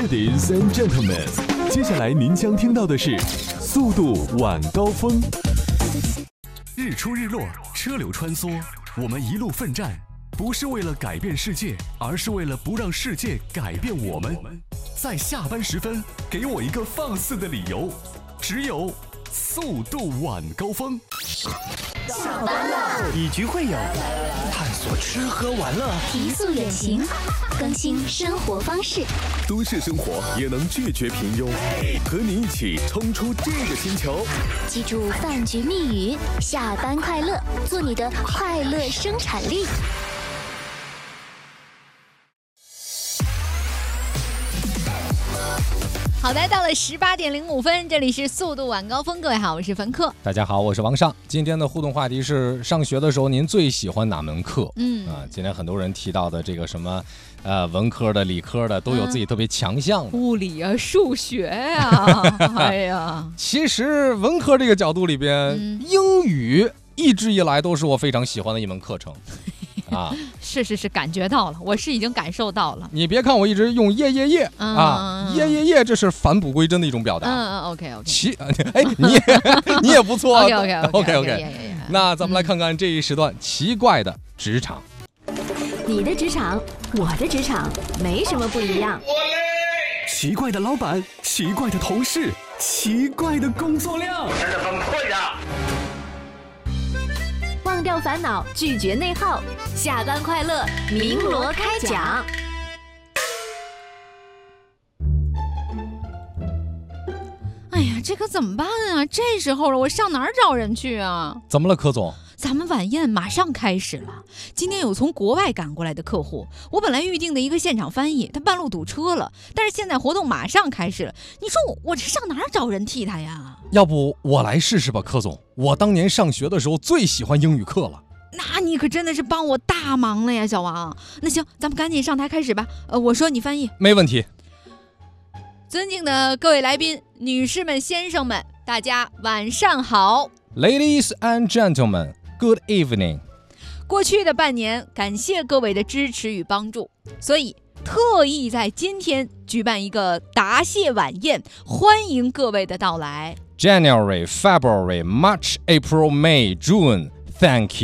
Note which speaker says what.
Speaker 1: Ladies and gentlemen， 接下来您将听到的是速度晚高峰。日出日落，车流穿梭，我们一路奋战，不是为了改变世界，而是为了不让世界改变我们。在下班时分，给我一个放肆的理由，只有速度晚高峰。
Speaker 2: 下班了，
Speaker 3: 以局会友，探索吃喝玩乐，
Speaker 2: 提速远行，更新生活方式。
Speaker 1: 都市生活也能拒绝平庸，和你一起冲出这个星球。
Speaker 2: 记住饭局密语：下班快乐，做你的快乐生产力。
Speaker 4: 好的，到了18:05，这里是速度晚高峰。各位好，我是凡客。
Speaker 5: 大家好，我是王尚。今天的互动话题是：上学的时候您最喜欢哪门课？今天很多人提到的这个什么，文科的、理科的，都有自己特别强项的。
Speaker 4: 物理啊，数学呀，哎呀，
Speaker 5: 其实文科这个角度里边，英语一直以来都是我非常喜欢的一门课程。啊，
Speaker 4: 是，感觉到了，我是已经感受到了。
Speaker 5: 你别看我一直用耶，这是返璞归真的一种表达。
Speaker 4: OK。
Speaker 5: 你也不错。
Speaker 4: OK。
Speaker 5: 那咱们来看看这一时段奇怪的职场。
Speaker 6: 你的职场，我的职场，没什么不一样。
Speaker 1: 奇怪的老板，奇怪的同事，奇怪的工作量，
Speaker 3: 真的崩溃了。
Speaker 6: 忘掉烦恼，拒绝内耗，下班快乐，鸣锣开讲。
Speaker 4: 哎呀，这可怎么办啊？这时候了，我上哪儿找人去啊？
Speaker 5: 怎么了，柯总？
Speaker 4: 咱们晚宴马上开始了，今天有从国外赶过来的客户，我本来预定的一个现场翻译，他半路堵车了，但是现在活动马上开始了，你说我这上哪儿找人替他呀？
Speaker 5: 要不我来试试吧，柯总，我当年上学的时候最喜欢英语课了。
Speaker 4: 那你可真的是帮我大忙了呀，小王。那行，咱们赶紧上台开始吧。我说你翻译。
Speaker 5: 没问题。
Speaker 4: 尊敬的各位来宾，女士们、先生们，大家晚上好。
Speaker 5: Ladies and gentlemen, good evening。
Speaker 4: 过去的半年，感谢各位的支持与帮助，所以特意在今天举办一个答谢晚宴，欢迎各位的到来。
Speaker 5: January, February, March, April, May, June, thank you。